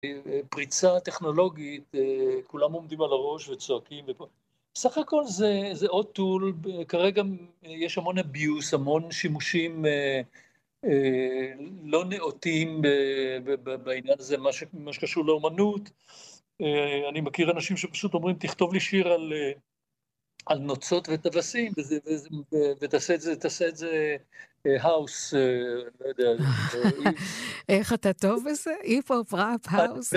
פריצה טכנולוגית, כולם עומדים על הראש וצועקים, סך הכל זה עוד טול, כרגע יש המון אביוס, המון שימושים לא נאותים בעניין הזה, מה שקשור לאומנות. אני מכיר אנשים שפשוט אומרים, תכתוב לי שיר על נוצות וטווסים, ותעשה את זה האוס, לא יודע. איך אתה טוב בזה? היפ-הופ, ראפ, האוס?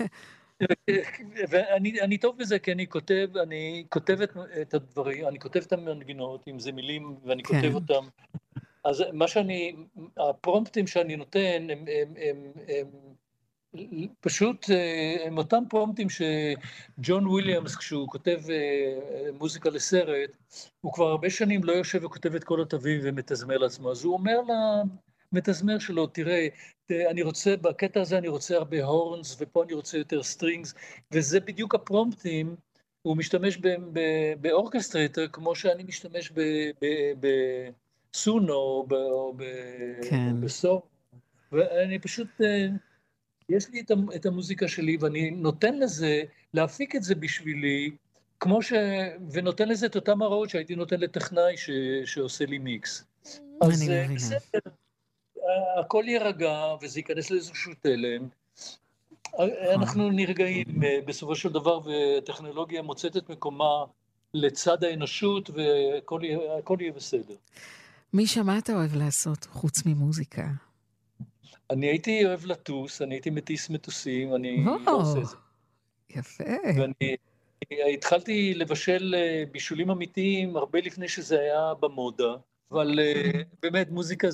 ואני טוב בזה, כי אני כותב את הדברים, אני כותב את המנגינות, אם זה מילים, ואני כותב אותם. אז הפרומפטים שאני נותן, הם פשוט, הם אותם פרומפטים שג'ון וויליאמס, כשהוא כותב מוזיקה לסרט, הוא כבר הרבה שנים לא יושב וכותב את כל התווים ומתזמר לעצמו, אז הוא אומר למתזמר שלו, תראה, אני רוצה, בקטע הזה אני רוצה הרבה הורנס, ופה אני רוצה יותר סטרינגס, וזה בדיוק הפרומפטים, הוא משתמש באורקסטרייטר, כמו שאני משתמש בסונו, או בסור, ואני פשוט, יש לי את המוזיקה שלי, ואני נותן לזה, להפיק את זה בשבילי, ונותן לזה את אותם הרעות שהייתי נותן לטכנאי שעושה לי מיקס. אז בסדר, הכל יירגע, וזה ייכנס לאיזשהו תלם. אנחנו נרגעים בסופו של דבר, והטכנולוגיה מוצאת את מקומה לצד האנושות, והכל יהיה בסדר. מי שמה אתה אוהב לעשות חוץ ממוזיקה? אני הייתי אוהב לטוס, אני הייתי מטיס מטוסים, אני לא עושה את זה. יפה. ואני התחלתי לבשל בישולים אמיתיים הרבה לפני שזה היה במודה, אבל באמת מוזיקה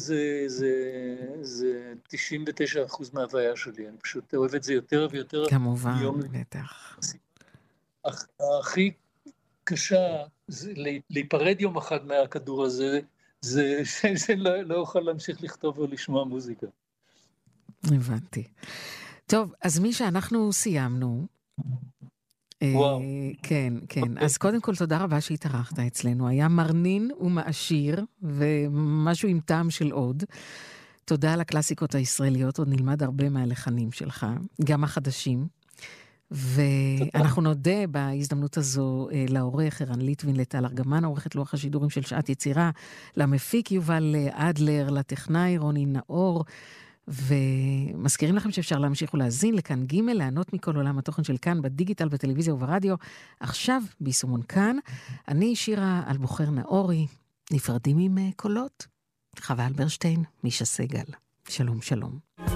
זה 99% מההוויה שלי, אני פשוט אוהב את זה יותר ויותר. כמובן, בטח. הכי קשה להיפרד יום אחד מהכדור הזה, זה שלא אוכל להמשיך לכתוב או לשמוע מוזיקה. הבנתי. טוב, אז מי שאנחנו סיימנו, וואו. כן, כן. אז קודם כל תודה רבה שהתארחת אצלנו. היה מרנין ומעשיר, ומשהו עם טעם של עוד. תודה על הקלאסיקות הישראליות, עוד נלמד הרבה מהלחנים שלך, גם החדשים. ואנחנו נודה בהזדמנות הזו לעורך ערן ליטווין, לטל ארגמן, עורכת לוח השידורים של שעת יצירה, למפיק יובל אדלר, לטכנאי רוני נאור, ומזכירים לכם שאפשר להמשיך ולהזין לכאן ג', לענות מכל עולם התוכן של כאן בדיגיטל, בטלוויזיה וברדיו, עכשיו ביישומון כאן. אני שירה אלבוחר נאורי, נפרדים עם קולות. חווה אלברשטיין, מישה סגל. שלום שלום.